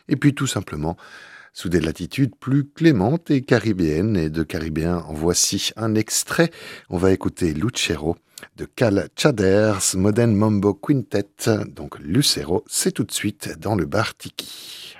Et puis tout simplement, sous des latitudes plus clémentes et caribéennes et de Caribéens, en voici un extrait. On va écouter Lucero de Cal Tjaders Modern Mambo Quintet. Donc Lucero, c'est tout de suite dans le bar Tiki.